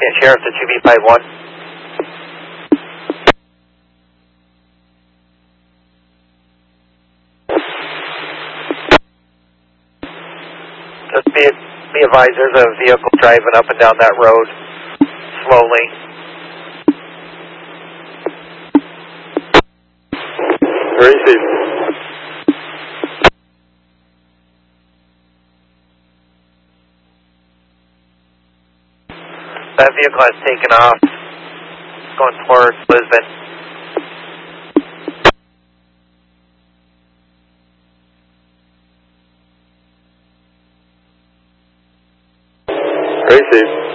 Sheriff to 2B51. Just be advised, there's a vehicle driving up and down that road slowly. Receive. That vehicle has taken off, going towards Lisbon. Receive.